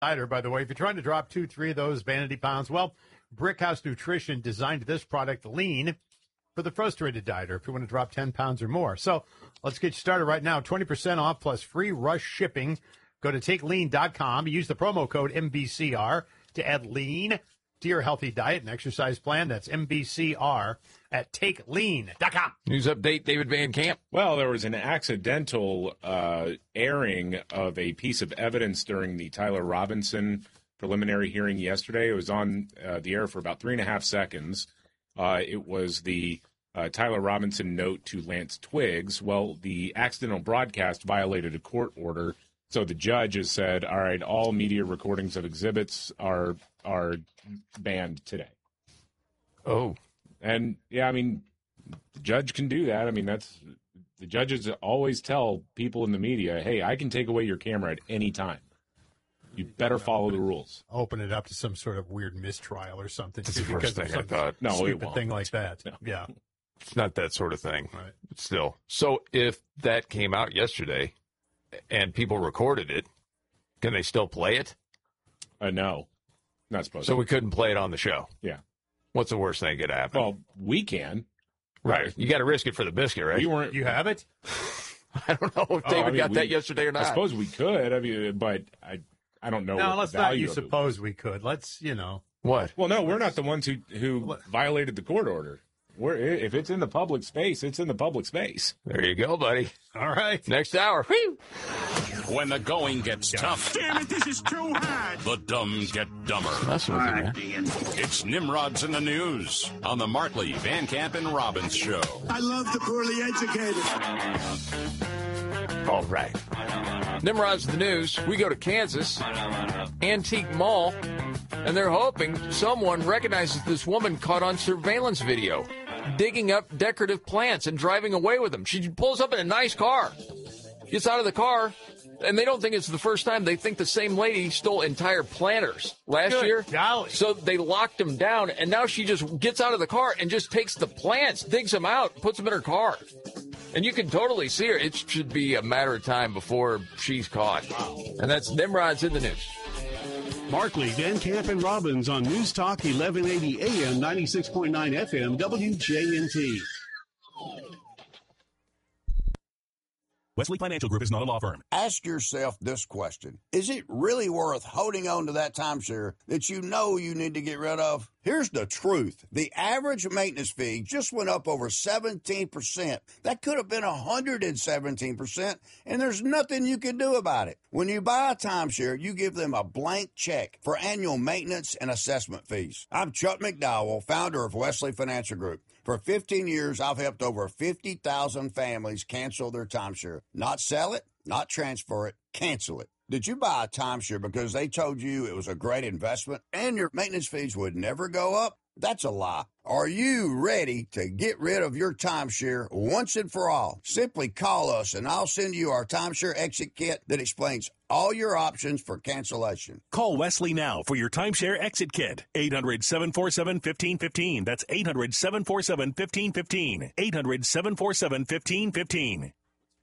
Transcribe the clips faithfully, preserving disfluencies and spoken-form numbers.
By the way, if you're trying to drop two, three of those vanity pounds, well, Brickhouse Nutrition designed this product, Lean, for the frustrated dieter if you want to drop ten pounds or more. So let's get you started right now. twenty percent off plus free rush shipping. Go to take lean dot com. Use the promo code M B C R to add lean to your healthy diet and exercise plan. That's M B C R at take lean dot com. News update, David Van Camp. Well, there was an accidental uh, airing of a piece of evidence during the Tyler Robinson preliminary hearing yesterday. It was on uh, the air for about three and a half seconds. Uh, it was the uh, Tyler Robinson note to Lance Twiggs. Well, the accidental broadcast violated a court order, so the judge has said, all right, all media recordings of exhibits are are banned today. Oh. And, yeah, I mean, the judge can do that. I mean, that's the judges always tell people in the media, hey, I can take away your camera at any time. You better follow the rules. Open it up to some sort of weird mistrial or something. That's the first thing I thought. No, stupid it won't. thing like that. No. Yeah. It's not that sort of thing. Right. But still. So if that came out yesterday and people recorded it, can they still play it? Uh, no, not supposed So to. we couldn't play it on the show. Yeah. What's the worst thing that could happen? Well, we can. right. You got to risk it for the biscuit, right? We weren't. You have it? I don't know if Oh, David I mean, got we- that yesterday or not. I suppose we could. I mean, but I, I don't know. No, what let's the not value you of it suppose we could. Let's, you know. What? Well, no, we're not the ones who who What? violated the court order. We're if it's in the public space, it's in the public space. There you go, buddy. All right. Next hour. Whew. When the going gets tough, Damn it, this is too hard. the dumb get dumber. That's what we do, man. It's Nimrod's in the News on the Markley, Van Camp, and Robbins Show. I love the poorly educated. All right. Nimrod's the news. We go to Kansas, Antique Mall, and they're hoping someone recognizes this woman caught on surveillance video digging up decorative plants and driving away with them. She pulls up in a nice car, gets out of the car, and they don't think it's the first time. They think the same lady stole entire planters last Good year. golly. So they locked them down, and now she just gets out of the car and just takes the plants, digs them out, puts them in her car. And you can totally see her. It should be a matter of time before she's caught. And that's Nimrod's in the News. Markley, Van Camp, and Robbins on News Talk eleven eighty A M, ninety-six point nine F M, W J N T. Wesley Financial Group is not a law firm. Ask yourself this question. Is it really worth holding on to that timeshare that you know you need to get rid of? Here's the truth. The average maintenance fee just went up over seventeen percent. That could have been one hundred seventeen percent, and there's nothing you can do about it. When you buy a timeshare, you give them a blank check for annual maintenance and assessment fees. I'm Chuck McDowell, founder of Wesley Financial Group. For fifteen years, I've helped over fifty thousand families cancel their timeshare. Not sell it, not transfer it, cancel it. Did you buy a timeshare because they told you it was a great investment and your maintenance fees would never go up? That's a lie. Are you ready to get rid of your timeshare once and for all? Simply call us and I'll send you our timeshare exit kit that explains all your options for cancellation. Call Wesley now for your timeshare exit kit. eight hundred, seven four seven, one five one five. That's eight hundred, seven four seven, one five one five. eight hundred, seven four seven, one five one five.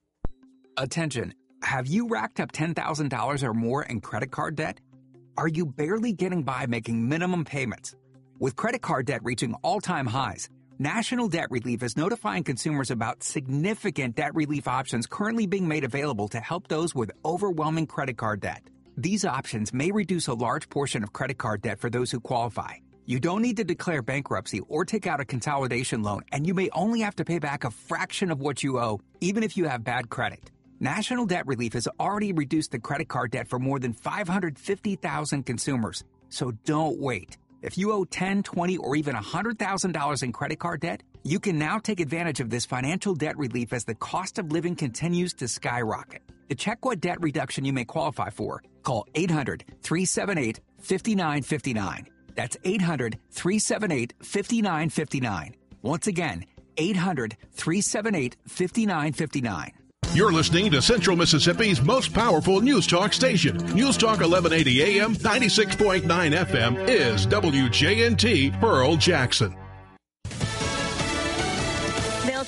Attention. Have you racked up ten thousand dollars or more in credit card debt? Are you barely getting by making minimum payments? With credit card debt reaching all-time highs, National Debt Relief is notifying consumers about significant debt relief options currently being made available to help those with overwhelming credit card debt. These options may reduce a large portion of credit card debt for those who qualify. You don't need to declare bankruptcy or take out a consolidation loan, and you may only have to pay back a fraction of what you owe, even if you have bad credit. National Debt Relief has already reduced the credit card debt for more than five hundred fifty thousand consumers. So don't wait. If you owe ten thousand dollars, twenty thousand dollars, or even one hundred thousand dollars in credit card debt, you can now take advantage of this financial debt relief as the cost of living continues to skyrocket. To check what debt reduction you may qualify for, call eight hundred, three seven eight, five nine five nine. That's eight hundred, three seven eight, five nine five nine. Once again, eight hundred, three seven eight, five nine five nine. You're listening to Central Mississippi's most powerful news talk station. News Talk eleven eighty A M, ninety-six point nine F M is W J N T Pearl Jackson. They'll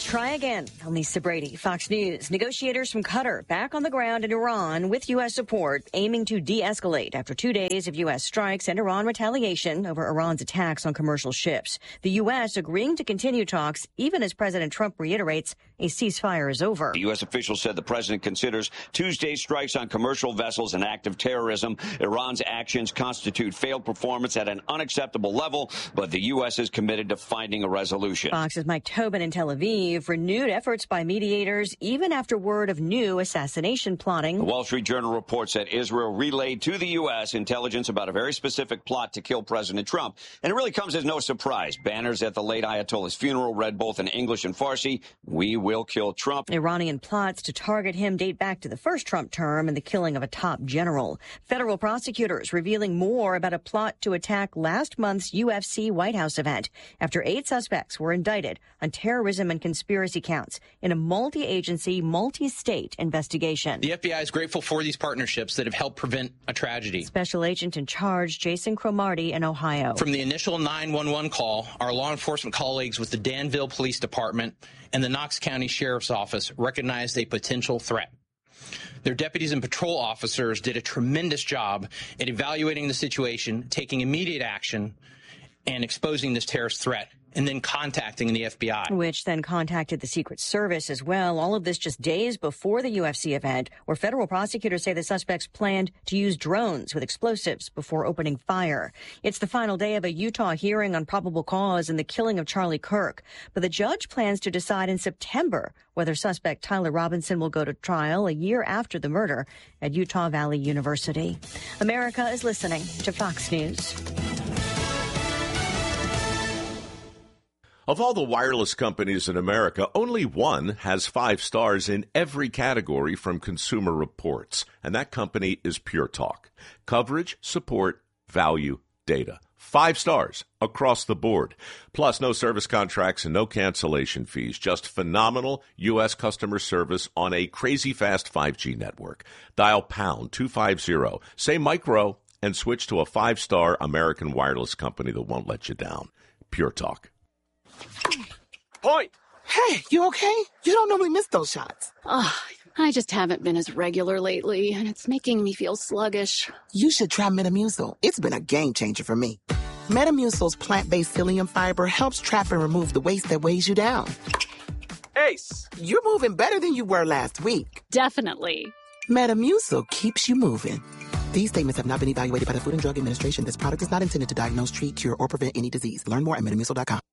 Try again. I'm Lisa Brady, Fox News. Negotiators from Qatar back on the ground in Iran with U S support, aiming to de-escalate after two days of U S strikes and Iran retaliation over Iran's attacks on commercial ships. The U S agreeing to continue talks even as President Trump reiterates a ceasefire is over. The U S official said the president considers Tuesday's strikes on commercial vessels an act of terrorism. Iran's actions constitute failed performance at an unacceptable level, but the U S is committed to finding a resolution. Fox's Mike Tobin in Tel Aviv. Renewed efforts by mediators even after word of new assassination plotting. The Wall Street Journal reports that Israel relayed to the U S intelligence about a very specific plot to kill President Trump. And it really comes as no surprise. Banners at the late Ayatollah's funeral read both in English and Farsi, "We will kill Trump." Iranian plots to target him date back to the first Trump term and the killing of a top general. Federal prosecutors revealing more about a plot to attack last month's U F C White House event after eight suspects were indicted on terrorism and conspiracy counts in a multi-agency, multi-state investigation. The F B I is grateful for these partnerships that have helped prevent a tragedy. Special agent in charge, Jason Cromartie in Ohio. From the initial nine one one call, our law enforcement colleagues with the Danville Police Department and the Knox County Sheriff's Office recognized a potential threat. Their deputies and patrol officers did a tremendous job at evaluating the situation, taking immediate action, and exposing this terrorist threat, and then contacting the F B I. Which then contacted the Secret Service as well. All of this just days before the U F C event, where federal prosecutors say the suspects planned to use drones with explosives before opening fire. It's the final day of a Utah hearing on probable cause in the killing of Charlie Kirk. But the judge plans to decide in September whether suspect Tyler Robinson will go to trial a year after the murder at Utah Valley University. America is listening to Fox News. Of all the wireless companies in America, only one has five stars in every category from Consumer Reports, and that company is Pure Talk. Coverage, support, value, data. Five stars across the board. Plus, no service contracts and no cancellation fees. Just phenomenal U S customer service on a crazy fast five G network. Dial pound two fifty, say micro, and switch to a five-star American wireless company that won't let you down. Pure Talk. Point! Hey, you okay? You don't normally miss those shots. Oh, I just haven't been as regular lately, and it's making me feel sluggish. You should try Metamucil. It's been a game changer for me. Metamucil's plant-based psyllium fiber helps trap and remove the waste that weighs you down. Ace, you're moving better than you were last week. Definitely. Metamucil keeps you moving. These statements have not been evaluated by the Food and Drug Administration. This product is not intended to diagnose, treat, cure, or prevent any disease. Learn more at metamucil dot com.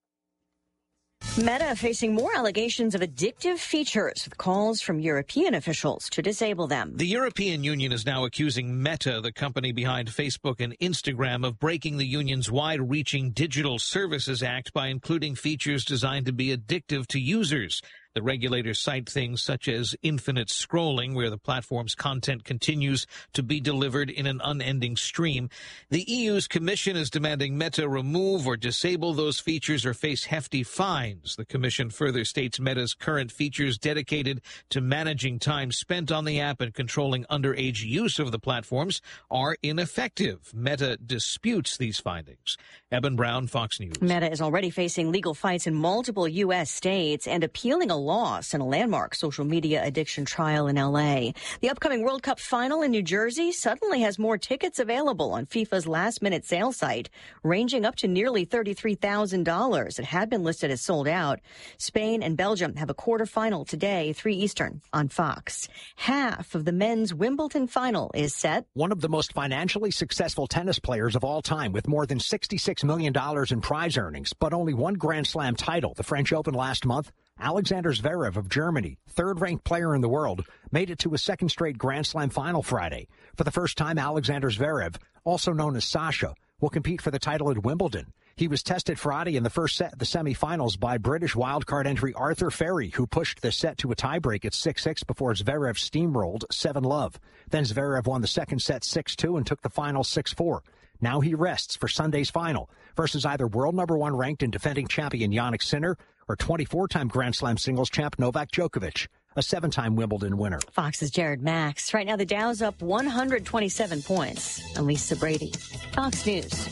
Meta facing more allegations of addictive features with calls from European officials to disable them. The European Union is now accusing Meta, the company behind Facebook and Instagram, of breaking the union's wide-reaching Digital Services Act by including features designed to be addictive to users. The regulators cite things such as infinite scrolling, where the platform's content continues to be delivered in an unending stream. The E U's commission is demanding Meta remove or disable those features or face hefty fines. The commission further states Meta's current features dedicated to managing time spent on the app and controlling underage use of the platforms are ineffective. Meta disputes these findings. Eben Brown, Fox News. Meta is already facing legal fights in multiple U S states and appealing a loss in a landmark social media addiction trial in L A. The upcoming World Cup final in New Jersey suddenly has more tickets available on FIFA's last-minute sale site, ranging up to nearly thirty-three thousand dollars. It had been listed as sold out. Spain and Belgium have a quarterfinal today, three Eastern, on Fox. Half of the men's Wimbledon final is set. One of the most financially successful tennis players of all time, with more than sixty-six million dollars in prize earnings, but only one Grand Slam title, the French Open last month. Alexander Zverev of Germany, third-ranked player in the world, made it to a second straight Grand Slam final Friday. For the first time, Alexander Zverev, also known as Sasha, will compete for the title at Wimbledon. He was tested Friday in the first set of the semifinals by British wildcard entry Arthur Ferry, who pushed the set to a tiebreak at six six before Zverev steamrolled seven love. Then Zverev won the second set six two and took the final six four. Now he rests for Sunday's final versus either world number one ranked and defending champion Jannik Sinner or twenty-four-time Grand Slam singles champ Novak Djokovic, a seven-time Wimbledon winner. Fox's Jared Max. Right now the Dow's up one hundred twenty-seven points. I'm Lisa Brady, Fox News.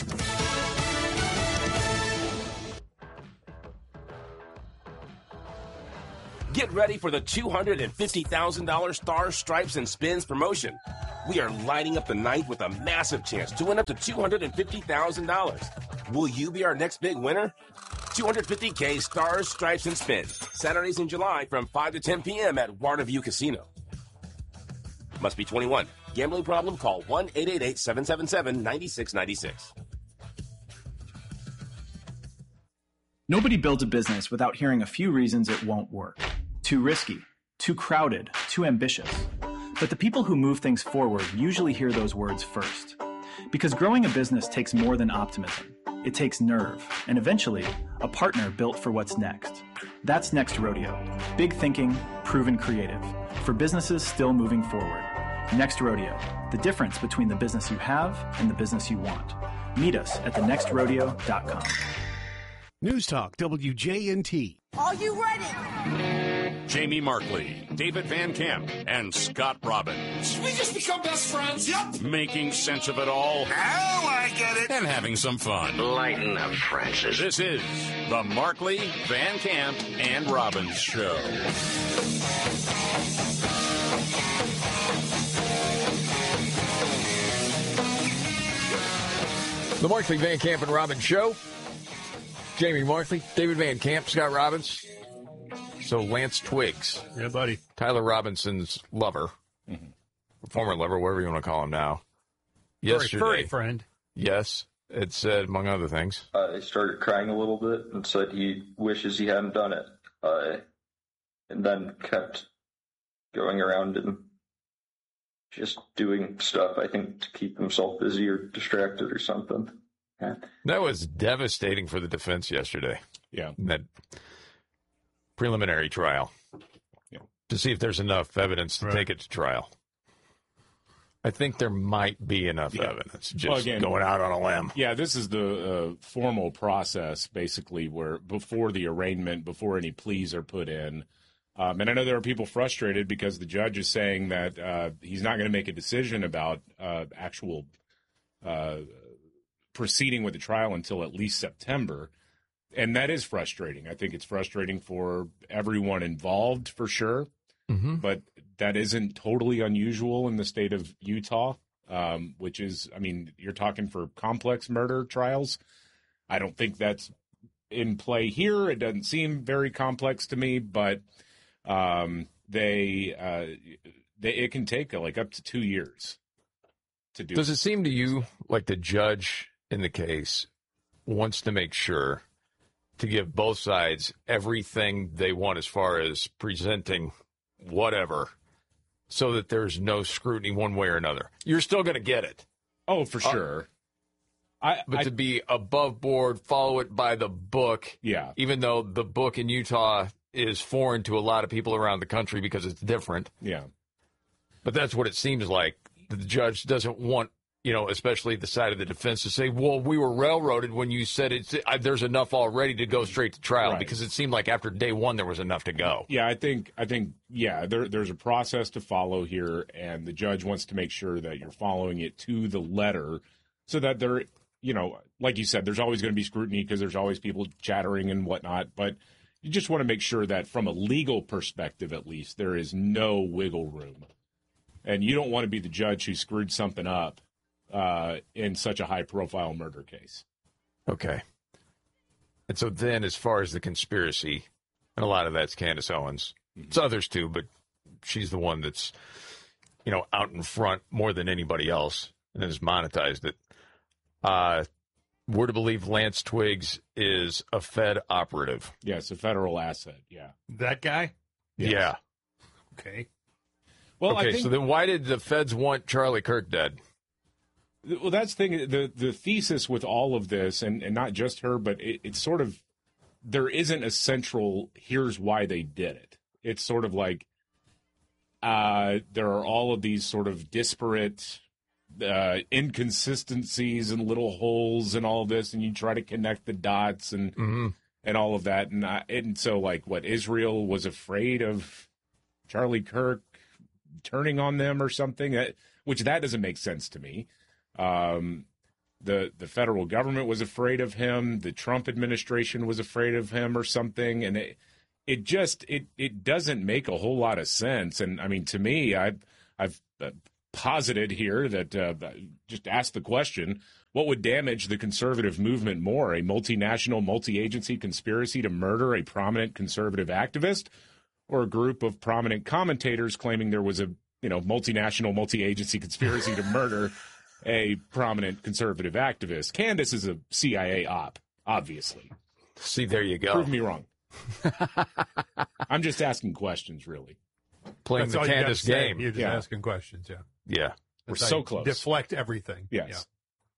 Get ready for the two hundred fifty thousand dollars Stars, Stripes, and Spins promotion. We are lighting up the night with a massive chance to win up to two hundred fifty thousand dollars. Will you be our next big winner? two hundred fifty K Stars, Stripes, and Spins. Saturdays in July from five to ten p.m. at Waterview Casino. Must be twenty-one. Gambling problem? Call one eight eight eight, seven seven seven, nine six nine six. Nobody builds a business without hearing a few reasons it won't work. Too risky, too crowded, too ambitious. But the people who move things forward usually hear those words first. Because growing a business takes more than optimism. It takes nerve, and eventually, a partner built for what's next. That's Next Rodeo. Big thinking, proven creative. For businesses still moving forward. Next Rodeo. The difference between the business you have and the business you want. Meet us at the next rodeo dot com. News Talk W J N T. Are you ready? Jamie Markley, David Van Camp, and Scott Robbins. We just become best friends. Yep. Making sense of it all. Now I get it. And having some fun. Lighten up, Francis. This is the Markley, Van Camp, and Robbins Show. The Markley, Van Camp, and Robbins Show. Jamie Markley, David Van Camp, Scott Robbins. So Lance Twiggs. Yeah, buddy. Tyler Robinson's lover. Mm-hmm. Former lover, whatever you want to call him now. Furry, Yesterday. furry friend. Yes. It said, among other things. Uh, he started crying a little bit and said he wishes he hadn't done it. Uh, and then kept going around and just doing stuff, I think, to keep himself busy or distracted or something. Yeah. That was devastating for the defense yesterday. Yeah. In that preliminary trial. Yeah. To see if there's enough evidence to right. take it to trial. I think there might be enough yeah. evidence. Just well, again, going out on a limb. Yeah, this is the uh, formal process, basically, where before the arraignment, before any pleas are put in. Um, and I know there are people frustrated because the judge is saying that uh, he's not going to make a decision about uh, actual uh, proceeding with the trial until at least September. And that is frustrating. I think it's frustrating for everyone involved, for sure. Mm-hmm. But that isn't totally unusual in the state of Utah, um, which is, I mean, you're talking for complex murder trials. I don't think that's in play here. It doesn't seem very complex to me, but um, they, uh, they it can take like up to two years to do. Does it seem to you like the judge in the case wants to make sure to give both sides everything they want as far as presenting whatever, so that there's no scrutiny one way or another? You're still going to get it. Oh, for sure. Uh, I, but I, to be above board, follow it by the book. Yeah. Even though the book in Utah is foreign to a lot of people around the country because it's different. Yeah. But that's what it seems like. The judge doesn't want, you know, especially the side of the defense to say, well, we were railroaded when you said it's, uh, there's enough already to go straight to trial, right. Because it seemed like after day one there was enough to go. Yeah, I think, I think, yeah, there, there's a process to follow here, and the judge wants to make sure that you're following it to the letter so that there, you know, like you said, there's always going to be scrutiny because there's always people chattering and whatnot, but you just want to make sure that from a legal perspective, at least, there is no wiggle room. And you don't want to be the judge who screwed something up Uh, in such a high-profile murder case. Okay. And so then as far as the conspiracy, and a lot of that's Candace Owens. Mm-hmm. It's others too, but she's the one that's, you know, out in front more than anybody else and has monetized it. Uh, we're to believe Lance Twiggs is a Fed operative. Yeah, it's a federal asset, yeah. That guy? Yes. Yeah. Okay. Well, okay, I think... so then why did the feds want Charlie Kirk dead? Well, that's the thing. The, the thesis with all of this, and, and not just her, but it, it's sort of, there isn't a central, here's why they did it. It's sort of like uh, there are all of these sort of disparate uh, inconsistencies and little holes and all of this, and you try to connect the dots and mm-hmm. and all of that. And, I, and so, like, what, Israel was afraid of Charlie Kirk turning on them or something, that, which that doesn't make sense to me. Um, the the federal government was afraid of him. The Trump administration was afraid of him or something. And it, it just it it doesn't make a whole lot of sense. And I mean, to me, I've I've uh, posited here that uh, just ask the question: what would damage the conservative movement more, a multinational, multi-agency conspiracy to murder a prominent conservative activist, or a group of prominent commentators claiming there was a you know multinational, multi-agency conspiracy to murder a prominent conservative activist? Candace is a C I A op, obviously. See, there you go. Prove me wrong. I'm just asking questions, really. Playing That's the all Candace you gotta say. game. You're just Yeah. asking questions, yeah. Yeah. We're That's how so you close. Deflect everything. Yes.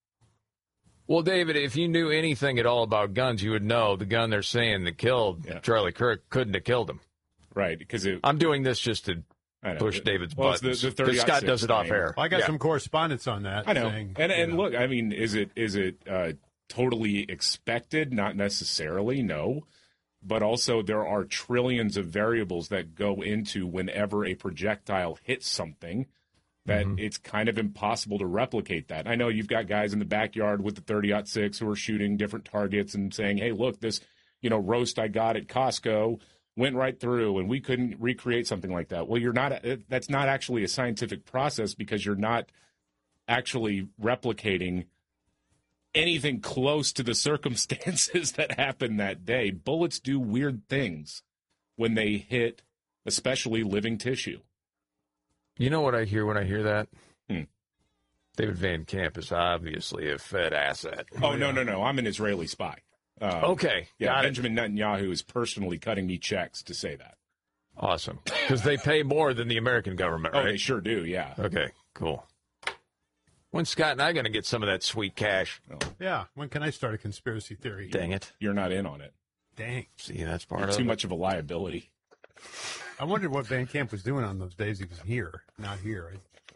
Well, David, if you knew anything at all about guns, you would know the gun they're saying that killed Yeah. Charlie Kirk couldn't have killed him. Right, because it, I'm doing this just to I know. push David's Well, it's buttons. the- the Because Scott does it off thing. air. Well, I got Yeah. some correspondence on that. I know. Saying, and you and know, look, I mean, is it is it uh, totally expected? Not necessarily, no. But also there are trillions of variables that go into whenever a projectile hits something that Mm-hmm. it's kind of impossible to replicate that. I know you've got guys in the backyard with the thirty aught six who are shooting different targets and saying, hey, look, this you know roast I got at Costco went right through and we couldn't recreate something like that. Well, you're not that's not actually a scientific process because you're not actually replicating anything close to the circumstances that happened that day. Bullets do weird things when they hit especially living tissue. You know what I hear when I hear that? Hmm. David Van Camp is obviously a Fed asset. Oh, no, no, no. I'm an Israeli spy. Um, Okay, Yeah, got it. Benjamin Netanyahu is personally cutting me checks to say that. Awesome. Because they pay more than the American government, Oh, right? they sure do, yeah. Okay, cool. When's Scott and I going to get some of that sweet cash? Yeah. When can I start a conspiracy theory? Dang it. You're not in on it. Dang. See, that's part You're of too it. much of a liability. I wondered what Van Camp was doing on those days he was here, not here.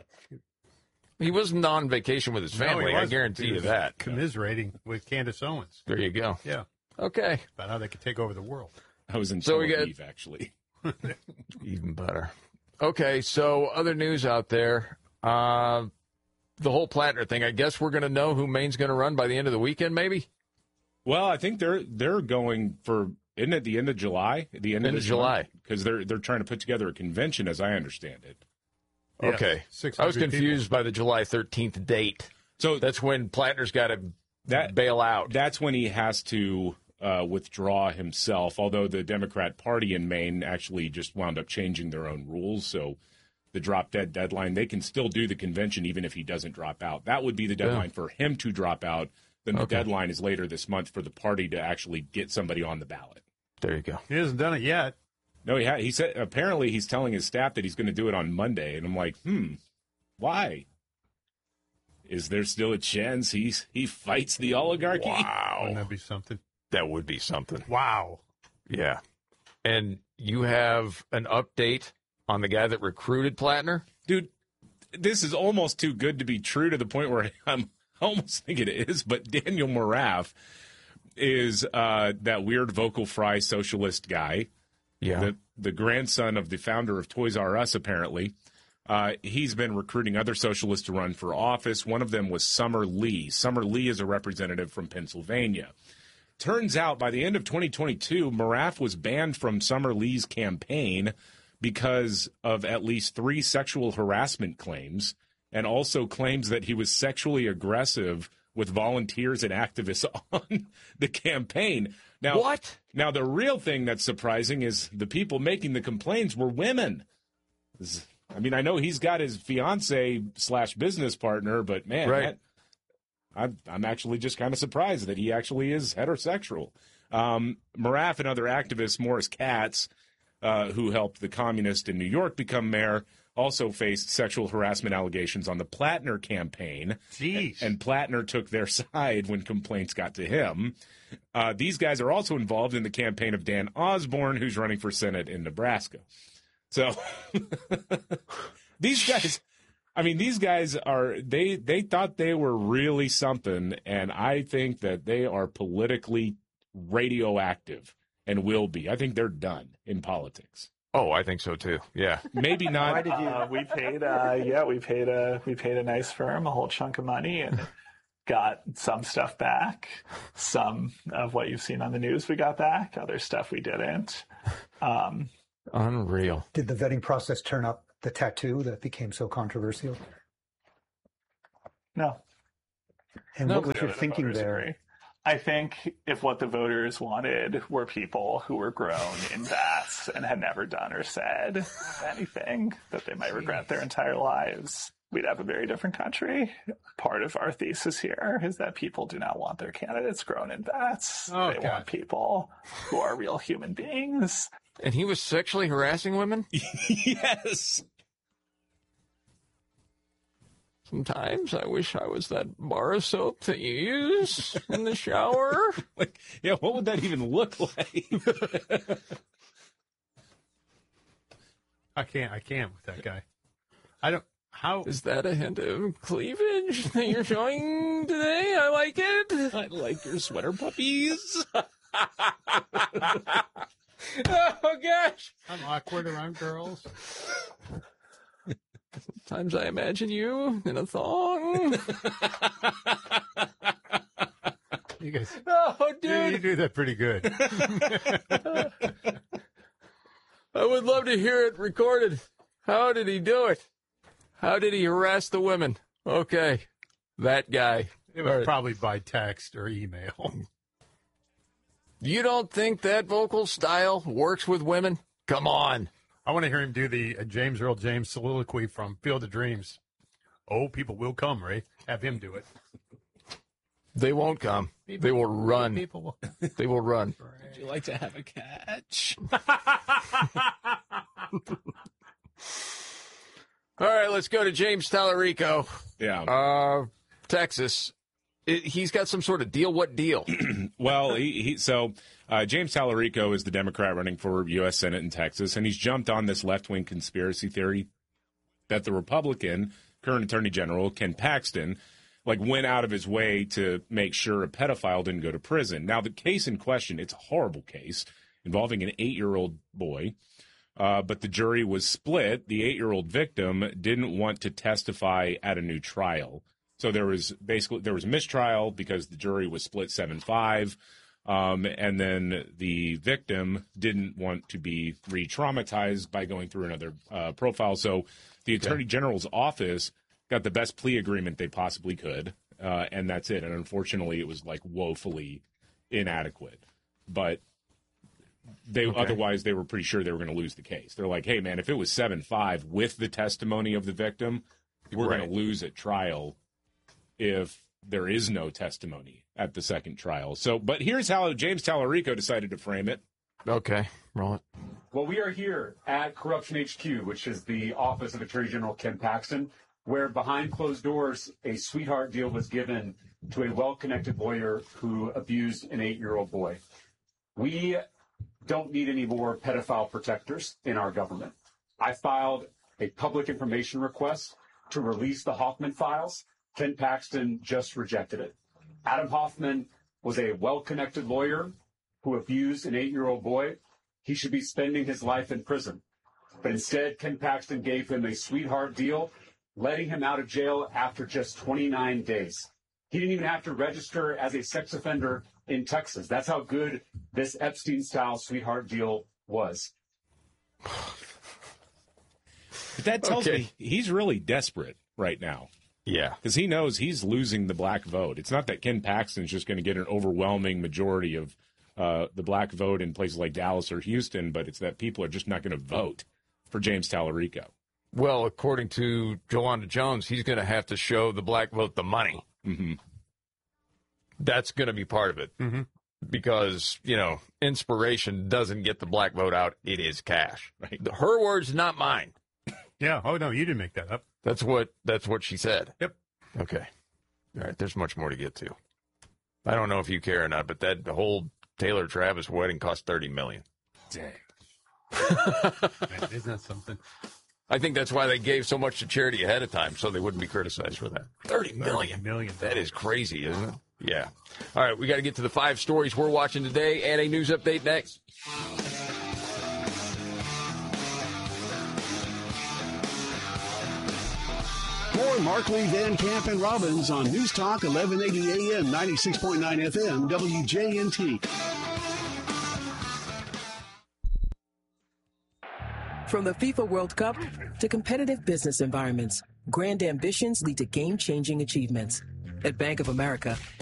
He wasn't on vacation with his No, he family. I wasn't. guarantee He you was that. Commiserating with Candace Owens. There you go. Yeah. Okay. About how they could take over the world. I was in So Tel we got- Aviv, actually. Even better. Okay, so other news out there. Uh, the whole Plattner thing. I guess we're going to know who Maine's going to run by the end of the weekend, maybe? Well, I think they're they're going for isn't it the end of July? The end, End of this July. because they're they're trying to put together a convention, as I understand it. Yes, Okay. six I was hundred confused by the July thirteenth date. So That's when Plattner's got to that bail out. That's when he has to uh, withdraw himself. Although the Democrat Party in Maine actually just wound up changing their own rules, so the drop dead deadline, they can still do the convention even if he doesn't drop out. That would be the deadline for him to drop out. Then the Okay. deadline is later this month for the party to actually get somebody on the ballot. There you go. He hasn't done it yet. No, he ha- he said apparently he's telling his staff that he's going to do it on Monday, and I'm like, hmm, why? Is there still a chance he's he fights the oligarchy? Wouldn't Wow. that be something? That would be something. Wow. Yeah. And you have an update on the guy that recruited Plattner? Dude, this is almost too good to be true to the point where I'm I almost think it is. But Daniel Moraff is uh, that weird vocal fry socialist guy. Yeah. The, the grandson of the founder of Toys R Us, apparently. Uh, he's been recruiting other socialists to run for office. One of them was Summer Lee. Summer Lee is a representative from Pennsylvania. Turns out by the end of twenty twenty-two, Moraff was banned from Summer Lee's campaign because of at least three sexual harassment claims and also claims that he was sexually aggressive with volunteers and activists on the campaign. Now, What? Now, the real thing that's surprising is the people making the complaints were women. This- I mean, I know he's got his fiance slash business partner, but man, Right. that, I'm, I'm actually just kind of surprised that he actually is heterosexual. Um, Moraff and other activists, Morris Katz, uh, who helped the communist in New York become mayor, also faced sexual harassment allegations on the Plattner campaign. Jeez. And Plattner took their side when complaints got to him. Uh, these guys are also involved in the campaign of Dan Osborne, who's running for Senate in Nebraska. So these guys, I mean, these guys are, they, they thought they were really something, and I think that they are politically radioactive and will be. I think they're done in politics. Oh, I think so too. Yeah. Maybe not. Why did you? Uh, we paid. Uh, yeah, we paid a we paid a nice firm a whole chunk of money, and got some stuff back. Some of what you've seen on the news we got back. Other stuff we didn't. Um, Unreal. Did the vetting process turn up the tattoo that became so controversial? No. And No, what was your clearly the thinking voters there? agree. I think if what the voters wanted were people who were grown in vats and had never done or said anything that they might regret their entire lives, we'd have a very different country. Part of our thesis here is that people do not want their candidates grown in vats. Oh, they God. want people who are real human beings. And he was sexually harassing women? Yes. Sometimes I wish I was that bar of soap that you use in the shower. Like, yeah, what would that even look like? I can't. I can't with that guy. I don't. How is that a hint of cleavage that you're showing today? I like it. I like your sweater puppies. Oh gosh, I'm awkward around girls. Sometimes I imagine you in a thong. You guys, oh, dude, you, you do that pretty good. I would love to hear it recorded. How did he do it? How did he harass the women? Okay, that guy. It was probably by text or email. You don't think that vocal style works with women? Come on. I want to hear him do the uh, James Earl James soliloquy from Field of Dreams. Oh, people will come, Ray. Have him do it. They won't come. People, they will run. People will. They will run. Would you like to have a catch? All right, let's go to James Tallarico. Yeah. Uh, Texas. It, he's got some sort of deal. What deal? Well, he, he so uh, James Tallarico is the Democrat running for U S Senate in Texas, and he's jumped on this left-wing conspiracy theory that the Republican current Attorney General, Ken Paxton, like went out of his way to make sure a pedophile didn't go to prison. Now, the case in question, it's a horrible case involving an eight-year-old boy, uh, but the jury was split. The eight-year-old victim didn't want to testify at a new trial. So there was basically there was a mistrial because the jury was split seven five, um, and then the victim didn't want to be re-traumatized by going through another uh, profile. So the Attorney General's office got the best plea agreement they possibly could, uh, and that's it. And unfortunately, it was like woefully inadequate. But they Okay. otherwise they were pretty sure they were going to lose the case. They're like, hey man, if it was seven five with the testimony of the victim, we're Right. going to lose at trial if there is no testimony at the second trial. So, but here's how James Tallarico decided to frame it. Okay, roll it. Well, we are here at Corruption H Q, which is the office of Attorney General Ken Paxton, where behind closed doors, a sweetheart deal was given to a well-connected lawyer who abused an eight-year-old boy. We don't need any more pedophile protectors in our government. I filed a public information request to release the Hoffman files. Ken Paxton just rejected it. Adam Hoffman was a well-connected lawyer who abused an eight-year-old boy. He should be spending his life in prison. But instead, Ken Paxton gave him a sweetheart deal, letting him out of jail after just twenty-nine days. He didn't even have to register as a sex offender in Texas. That's how good this Epstein-style sweetheart deal was. But that tells Okay. me he's really desperate right now. Yeah. Because he knows he's losing the black vote. It's not that Ken Paxton's just going to get an overwhelming majority of uh, the black vote in places like Dallas or Houston, but it's that people are just not going to vote for James Tallarico. Well, according to Jolanda Jones, he's going to have to show the black vote the money. Mm-hmm. That's going to be part of it. Mm-hmm. Because, you know, inspiration doesn't get the black vote out. It is cash. Right. Her words, not mine. Yeah. Oh, no, you didn't make that up. That's what that's what she said. Yep. Okay. All right. There's much more to get to. I don't know if you care or not, but that whole Taylor Travis wedding cost thirty million Dang. Man, isn't that something? I think that's why they gave so much to charity ahead of time, so they wouldn't be criticized for that. Thirty million. thirty million. That is crazy, isn't it? Yeah. All right. We got to get to the five stories we're watching today and a news update next. More Markley, Van Camp, and Robbins on News Talk eleven eighty A M, ninety-six point nine F M, W J N T. From the FIFA World Cup to competitive business environments, grand ambitions lead to game-changing achievements. At Bank of America,